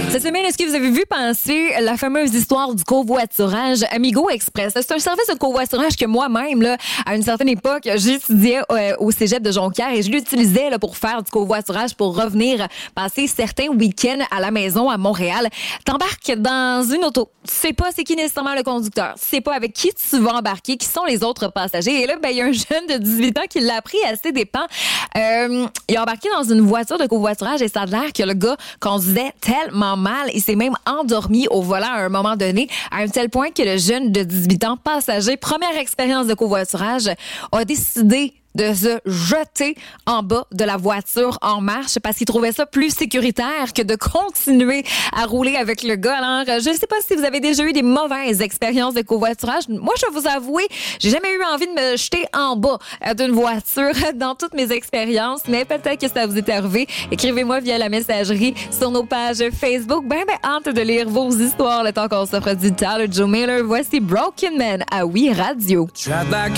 Cette semaine, est-ce que vous avez vu passer la fameuse histoire du covoiturage Amigo Express? C'est un service de covoiturage que moi-même, là, à une certaine époque, j'étudiais au cégep de Jonquière et je l'utilisais là, pour faire du covoiturage pour revenir passer certains week-ends à la maison à Montréal. T'embarques dans une auto. Tu sais pas c'est qui nécessairement le conducteur. Tu sais pas avec qui tu vas embarquer, qui sont les autres passagers. Et là, il y a un jeune de 18 ans qui l'a appris à ses dépens. Il a embarqué dans une voiture de covoiturage et ça a l'air que le gars conduisait tellement mal. Il s'est même endormi au volant à un moment donné, à un tel point que le jeune de 18 ans, passager, première expérience de covoiturage, a décidé de se jeter en bas de la voiture en marche parce qu'il trouvait ça plus sécuritaire que de continuer à rouler avec le gars. Alors, je ne sais pas si vous avez déjà eu des mauvaises expériences de covoiturage. Moi, je vais vous avouer, j'ai jamais eu envie de me jeter en bas d'une voiture dans toutes mes expériences, mais peut-être que ça vous est arrivé. Écrivez-moi via la messagerie sur nos pages Facebook. Hâte de lire vos histoires le temps qu'on s'offre du temps. Le Joe Miller, voici Broken Man à Oui Radio. Trapped like